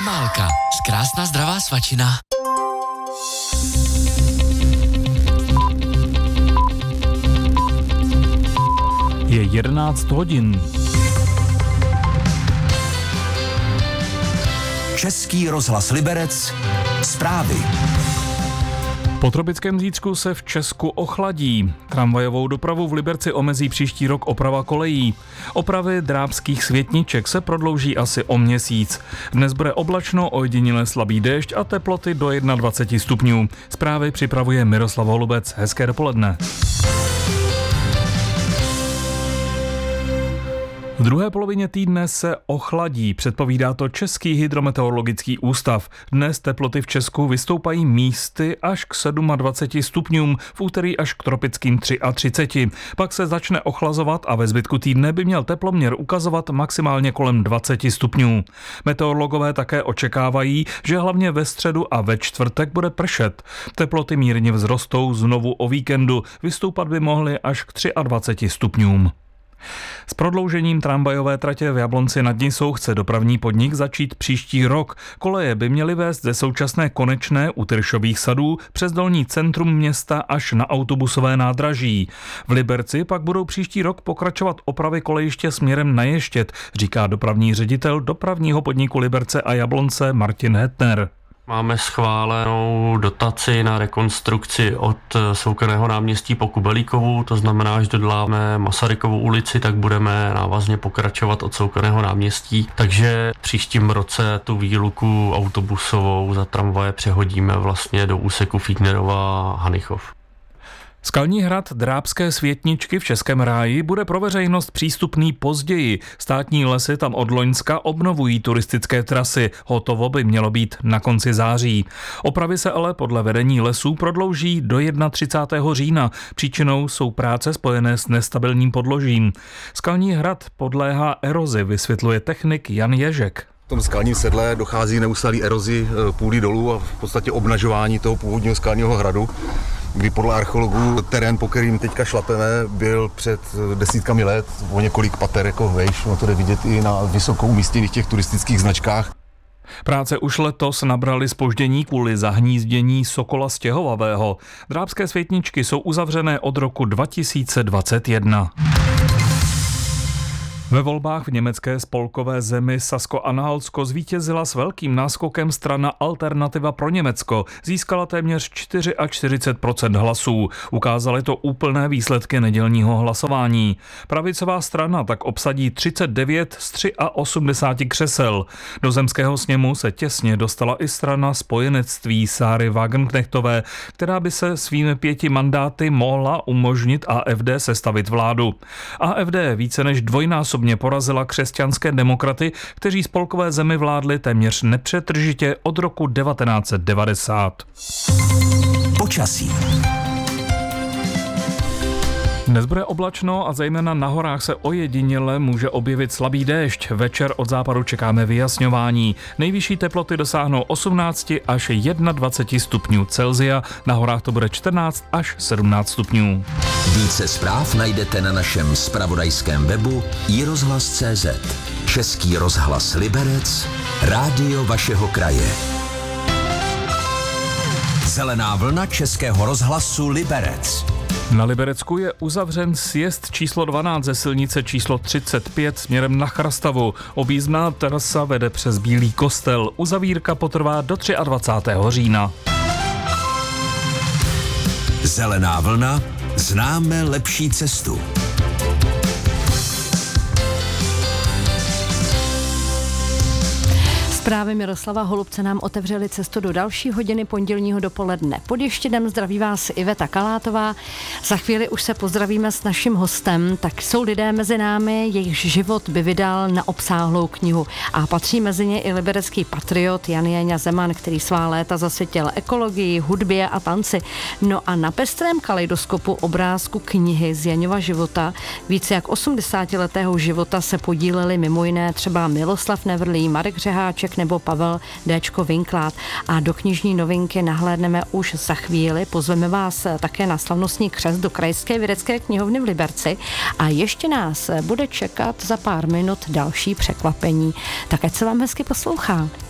Jamálka. Krásná zdravá svačina. Je 11 hodin. Český rozhlas Liberec. Zprávy. Po tropickém zítřku se v Česku ochladí. Tramvajovou dopravu v Liberci omezí příští rok oprava kolejí. Opravy drábských světniček se prodlouží asi o měsíc. Dnes bude oblačno, ojediněle slabý déšť a teploty do 21 stupňů. Zprávy připravuje Miroslav Holubec. Hezké dopoledne. V druhé polovině týdne se ochladí, předpovídá to Český hydrometeorologický ústav. Dnes teploty v Česku vystoupají místy až k 27 stupňům, v úterý až k tropickým 33. Pak se začne ochlazovat a ve zbytku týdne by měl teploměr ukazovat maximálně kolem 20 stupňů. Meteorologové také očekávají, že hlavně ve středu a ve čtvrtek bude pršet. Teploty mírně vzrostou znovu o víkendu, vystoupat by mohly až k 23 stupňům. S prodloužením tramvajové tratě v Jablonci nad Nisou chce dopravní podnik začít příští rok. Koleje by měly vést ze současné Konečné u Tyršových sadů přes dolní centrum města až na autobusové nádraží. V Liberci pak budou příští rok pokračovat opravy kolejiště směrem na Ještěd, říká dopravní ředitel dopravního podniku Liberce a Jablonce Martin Hetner. Máme schválenou dotaci na rekonstrukci od Soukromého náměstí po Kubelíkovu, to znamená, až doděláme Masarykovu ulici, tak budeme návazně pokračovat od Soukromého náměstí. Takže příštím roce tu výluku autobusovou za tramvaje přehodíme vlastně do úseku Fiednerova Hanychov. Skalní hrad Drábské světničky v Českém ráji bude pro veřejnost přístupný později. Státní lesy tam od loňska obnovují turistické trasy. Hotovo by mělo být na konci září. Opravy se ale podle vedení lesů prodlouží do 31. října. Příčinou jsou práce spojené s nestabilním podložím. Skalní hrad podléhá erozi, vysvětluje technik Jan Ježek. V tom skalním sedle dochází neustálý erozi půdy dolů a v podstatě obnažování toho původního skalního hradu, kdy podle archeologů terén, po kterým teďka šlapeme, byl před desítkami let o několik pater jako vejš. No to jde vidět i na vysokou umístěných těch turistických značkách. Práce už letos nabraly zpoždění kvůli zahnízdění sokola stěhovavého. Drábské světničky jsou uzavřené od roku 2021. Ve volbách v německé spolkové zemi Sasko-Anhaltsko zvítězila s velkým náskokem strana Alternativa pro Německo. Získala téměř 44% hlasů. Ukázaly to úplné výsledky nedělního hlasování. Pravicová strana tak obsadí 39 z 83 křesel. Do zemského sněmu se těsně dostala i strana Spojenectví Sáry Wagenknechtové, která by se svými 5 mandáty mohla umožnit AfD sestavit vládu. AfD více než dvojnásobně porazila křesťanské demokraty, kteří spolkové zemi vládli téměř nepřetržitě od roku 1990. Počasí. Dnes bude oblačno a zejména na horách se ojediněle může objevit slabý déšť. Večer od západu čekáme vyjasňování. Nejvyšší teploty dosáhnou 18 až 21 stupňů Celsia, na horách to bude 14 až 17 stupňů. Více zpráv najdete na našem zpravodajském webu iRozhlas.cz. Český rozhlas Liberec, rádio vašeho kraje. Zelená vlna Českého rozhlasu Liberec. Na Liberecku je uzavřen sjezd číslo 12 ze silnice číslo 35 směrem na Chrastavu. Objízdná trasa vede přes Bílý kostel. Uzavírka potrvá do 23. října. Zelená vlna, známe lepší cestu. Zprávy Miroslava Holubce nám otevřely cestu do další hodiny pondělního dopoledne. Pod Ještědem zdraví vás Iveta Kalátová. Za chvíli už se pozdravíme s naším hostem. Tak jsou lidé mezi námi, jejichž život by vydal na obsáhlou knihu. A patří mezi ně i liberecký patriot Jan Jeňa Zeman, který svá léta zasvětil ekologii, hudbě a tanci. No a na pestrém kaleidoskopu obrázku knihy z Jaňova života, více jak 80letého života, se podíleli mimo jiné třeba Miloslav Nevrlý, Marek Řeháček nebo Pavel Déčko Vinklát. A do knižní novinky nahlédneme už za chvíli. Pozveme vás také na slavnostní křest do Krajské vědecké knihovny v Liberci a ještě nás bude čekat za pár minut další překvapení. Tak ať se vám hezky poslouchá.